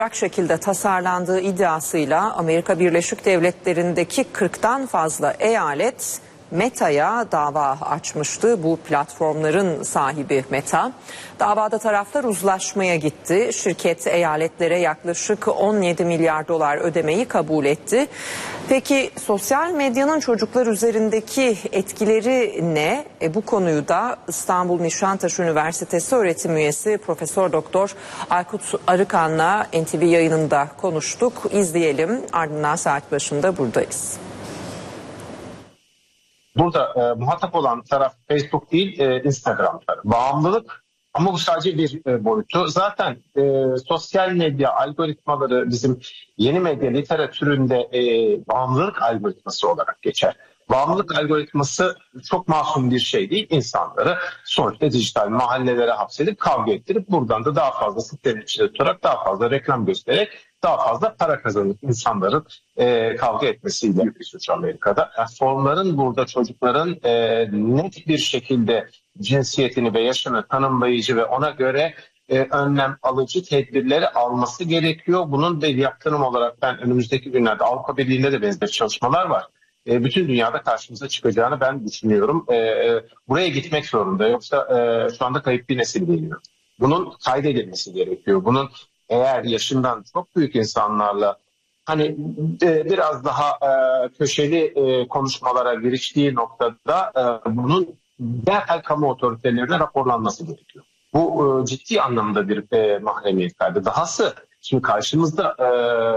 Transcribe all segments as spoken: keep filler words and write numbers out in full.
şekilde tasarlandığı iddiasıyla Amerika Birleşik Devletleri'ndeki kırktan fazla eyalet Meta'ya dava açmıştı. Bu platformların sahibi Meta. Davada taraflar uzlaşmaya gitti. Şirket eyaletlere yaklaşık on yedi milyar dolar ödemeyi kabul etti. Peki sosyal medyanın çocuklar üzerindeki etkileri ne? E, bu konuyu da İstanbul Nişantaşı Üniversitesi öğretim üyesi Profesör Doktor Aykut Arıkan'la N T V yayınında konuştuk. İzleyelim. Ardından saat başında buradayız. Burada e, muhatap olan taraf Facebook değil, e, Instagram tarafı. Bağımlılık, ama bu sadece bir e, boyutu. Zaten e, sosyal medya algoritmaları bizim yeni medya literatüründe e, bağımlılık algoritması olarak geçer. Bağımlılık algoritması çok masum bir şey değil. İnsanları sonuçta dijital mahallelere hapsedip kavga ettirip buradan da daha fazla sitenin içinde tutarak daha fazla reklam göstererek daha fazla para kazanıp insanların e, kavga etmesiyle büyük bir suç Amerika'da. Yani formların burada çocukların e, net bir şekilde cinsiyetini ve yaşını tanımlayıcı ve ona göre e, önlem alıcı tedbirleri alması gerekiyor. Bunun da yaptırım olarak ben önümüzdeki günlerde Avrupa Birliği'nde de benzer çalışmalar var. E, bütün dünyada karşımıza çıkacağını ben düşünüyorum. E, e, buraya gitmek zorunda. Yoksa e, şu anda kayıp bir nesil geliyor. Bunun kaydedilmesi gerekiyor. Bunun eğer yaşından çok büyük insanlarla hani e, biraz daha e, köşeli e, konuşmalara giriştiği noktada e, bunun derhal kamu otoritelerine raporlanması gerekiyor. Bu e, ciddi anlamda bir e, mahremiyet kaybı. Dahası şimdi karşımızda e,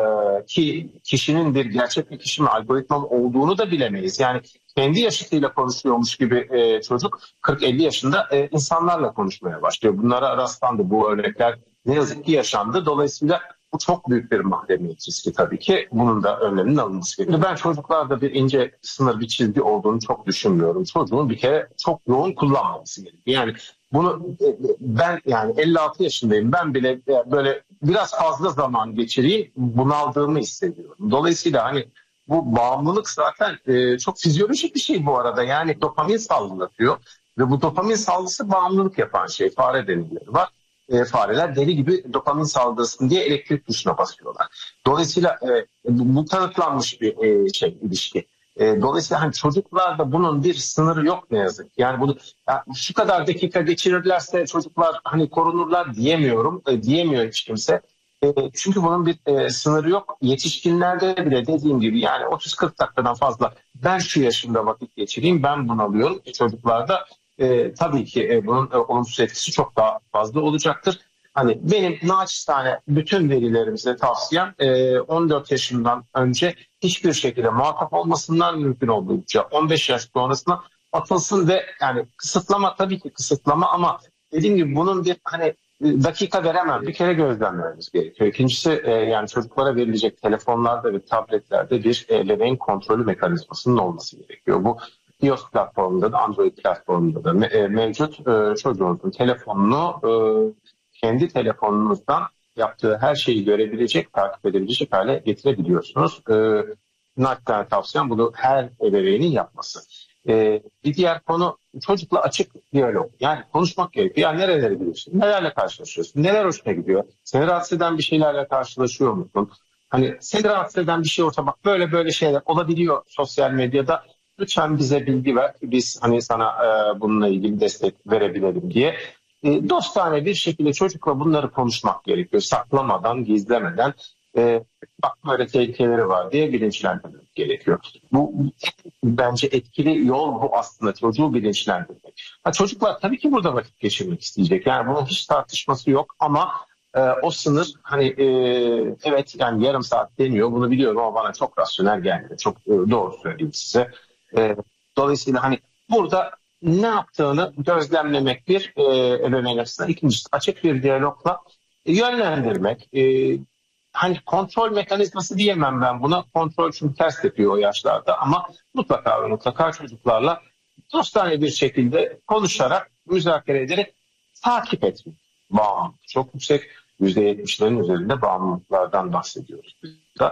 ki kişinin bir gerçek bir kişi mi algoritma mı olduğunu da bilemeyiz. Yani kendi yaşıtıyla konuşuyormuş gibi e, çocuk kırk elli yaşında e, insanlarla konuşmaya başlıyor. Bunlara rastlandı, bu örnekler ne yazık ki yaşandı. Dolayısıyla bu çok büyük bir mahremiyet riski tabii ki. Bunun da önleminin alınması gerekiyor. Ben çocuklarda bir ince sınır, bir çizgi olduğunu çok düşünmüyorum. Çocuğun bir kere çok yoğun kullanmaması gerekiyor. Yani bunu ben yani elli altı yaşındayım. Ben bile böyle biraz fazla zaman geçireyim bunaldığımı hissediyorum. Dolayısıyla hani bu bağımlılık zaten e, çok fizyolojik bir şey bu arada. Yani dopamin salgılatıyor ve bu dopamin salgısı bağımlılık yapan şey. Fare deneyleri var. E, fareler deli gibi dopamin salgılasın diye elektrik tuşuna basıyorlar. Dolayısıyla e, bu kanıtlanmış bir e, şey ilişki. E, dolayısıyla hani çocuklarda bunun bir sınırı yok ne yazık. Yani bunu ya, şu kadar dakika geçirirlerse çocuklar hani korunurlar diyemiyorum. E, diyemiyor hiç kimse. E, çünkü bunun bir e, sınırı yok. Yetişkinlerde bile dediğim gibi yani otuz kırk dakikadan fazla ben şu yaşımda vakit geçireyim ben bunalıyorum. E, çocuklarda e, tabii ki e, bunun e, olumsuz etkisi çok daha fazla olacaktır. Hani benim naçizane bütün verilerimize tavsiyem e, on dört yaşından önce hiçbir şekilde muhatap olmasınlar, mümkün olduğunca on beş yaş sonrasına atılsın ve yani kısıtlama tabii ki kısıtlama ama dediğim gibi bunun bir hani dakika veremem. Bir kere gözlemlememiz gerekiyor. İkincisi e, yani çocuklara verilecek telefonlarda ve tabletlerde bir ebeveyn kontrolü mekanizmasının olması gerekiyor. Bu iOS platformunda da Android platformunda da me- e, mevcut. E, çocuğunuzun telefonunu e, kendi telefonunuzdan yaptığı her şeyi görebilecek, takip edebilecek hale getirebiliyorsunuz. E, naçizane tavsiyem bunu her ebeveynin yapması. Ee, bir diğer konu çocukla açık diyalog. Yani konuşmak gerekiyor. Yani nerelere gidiyorsun? Nelerle karşılaşıyorsun? Neler hoşuna gidiyor? Seni rahatsız eden bir şeylerle karşılaşıyor musun? Hani seni rahatsız eden bir şey olsa bak böyle böyle şeyler olabiliyor sosyal medyada. Lütfen bize bilgi ver. Biz hani sana e, bununla ilgili destek verebilelim diye. E, dostane bir şekilde çocukla bunları konuşmak gerekiyor. Saklamadan, gizlemeden. E, bak böyle tehlikeleri var diye bilinçlendirmek gerekiyor. Bu bence etkili yol bu aslında çocuğu bilinçlendirmek. Ha, çocuklar tabii ki burada vakit geçirmek isteyecek. Yani bunun hiç tartışması yok ama e, o sınır hani e, evet yani yarım saat deniyor bunu biliyorum ama bana çok rasyonel geldi. Çok e, doğru söyleyeyim size. E, dolayısıyla hani burada ne yaptığını gözlemlemek bir e, ebeveyn açısından. İkincisi açık bir diyalogla e, yönlendirmek. E, Hani kontrol mekanizması diyemem ben buna. Kontrol çünkü ters yapıyor o yaşlarda ama mutlaka ve mutlaka çocuklarla dostane bir şekilde konuşarak, müzakere ederek takip etmek. Bağımlılık çok yüksek. yüzde yetmişlerin üzerinde bağımlılıklardan bahsediyoruz. Biz de.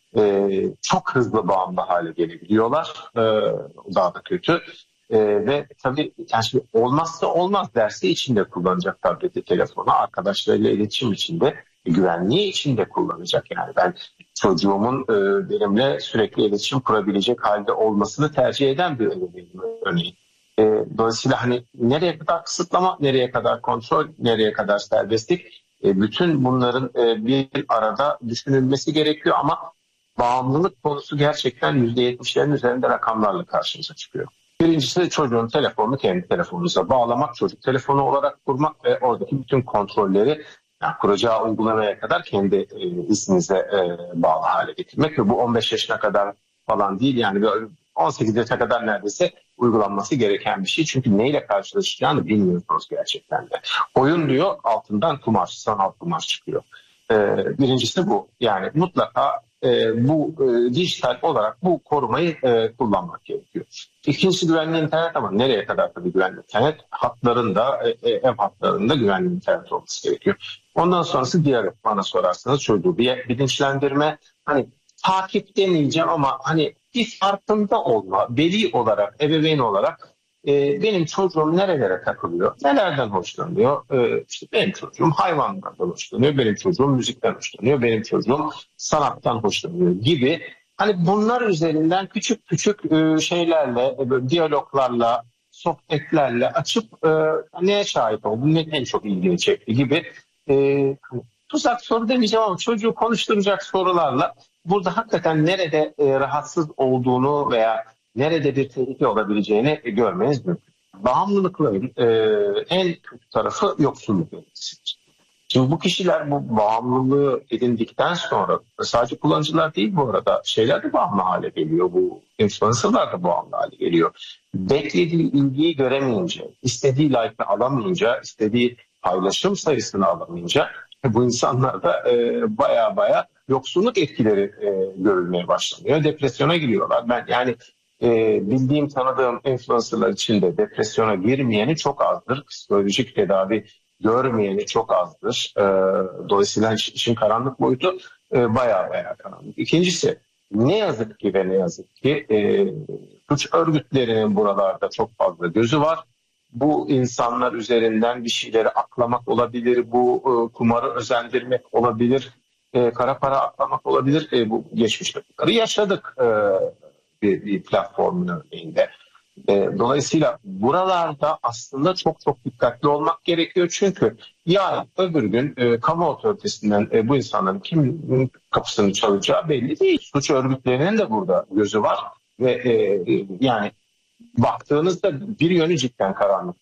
Ee, çok hızlı bağımlı hale gelebiliyorlar. Ee, daha da kötü. Ee, ve tabii yani şimdi olmazsa olmaz dersi içinde kullanacak tableti, telefonu, arkadaşlarıyla iletişim içinde. güvenliği için de kullanacak. Yani ben çocuğumun e, benimle sürekli iletişim kurabilecek halde olmasını tercih eden bir ebeveynim örneğin. E, dolayısıyla hani nereye kadar kısıtlama, nereye kadar kontrol, nereye kadar serbestlik, e, bütün bunların e, bir arada düşünülmesi gerekiyor ama bağımlılık konusu gerçekten yüzde yetmişlerin üzerinde rakamlarla karşımıza çıkıyor. Birincisi çocuğun telefonunu kendi telefonunuza bağlamak, çocuk telefonu olarak kurmak ve oradaki bütün kontrolleri yani kuracağı uygulamaya kadar kendi e, izninize e, bağlı hale getirmek ve bu on beş yaşına kadar falan değil yani on sekiz yaşına kadar neredeyse uygulanması gereken bir şey. Çünkü neyle karşılaşacağını bilmiyorsunuz gerçekten de. Oyun diyor altından kumar, sanal kumar çıkıyor. Ee, birincisi bu. Yani mutlaka e, bu e, dijital olarak bu korumayı e, kullanmak gerekiyor. İkincisi güvenli internet ama nereye kadar tabii güvenli internet? Hatlarında, e, ev hatlarında güvenli internet olması gerekiyor. Ondan sonrası diğer bana sorarsanız çocuğu bir bilinçlendirme. Hani takip demeyeceğim ama hani bir farkında olma, veli olarak, ebeveyn olarak e, benim çocuğum nerelere takılıyor, nelerden hoşlanıyor? E, işte benim çocuğum hayvanlardan hoşlanıyor, benim çocuğum müzikten hoşlanıyor, benim çocuğum sanattan hoşlanıyor gibi. Hani bunlar üzerinden küçük küçük e, şeylerle, e, diyaloglarla, sohbetlerle açıp e, neye şahit oldun, ne en çok ilgini çekti gibi e, tuzak soru demeyeceğim ama çocuğu konuşturacak sorularla burada hakikaten nerede e, rahatsız olduğunu veya nerede bir tehlike olabileceğini e, görmeniz mümkün. Bağımlılıkların e, en kötü tarafı yoksulluk yöneticisi. Şimdi bu kişiler bu bağımlılığı edindikten sonra sadece kullanıcılar değil bu arada şeyler de bağımlı hale geliyor. Bu influencerlar da bağımlı hale geliyor. Beklediği ilgiyi göremeyince, istediği like'ı alamayınca, istediği paylaşım sayısını alamayınca bu insanlarda e, baya baya yoksulluk etkileri e, görülmeye başlanıyor. Depresyona giriyorlar. Ben yani e, bildiğim, tanıdığım influencerlar içinde depresyona girmeyeni çok azdır. Psikolojik tedavi görmeyeni çok azdır. E, dolayısıyla işin karanlık boyutu e, baya baya karanlık. İkincisi ne yazık ki ve ne yazık ki e, suç örgütlerinin buralarda çok fazla gözü var. Bu insanlar üzerinden bir şeyleri aklamak olabilir, bu e, kumarı özendirmek olabilir, e, kara para aklamak olabilir. E, bu geçmişte bunları yaşadık e, bir, bir platformun örneğinde. E, dolayısıyla buralarda aslında çok çok dikkatli olmak gerekiyor. Çünkü yarın öbür gün e, kamu otoritesinden e, bu insanların kimin kapısını çalacağı belli değil. Suç örgütlerinin de burada gözü var ve e, yani baktığınızda bir yönü cidden karanlık.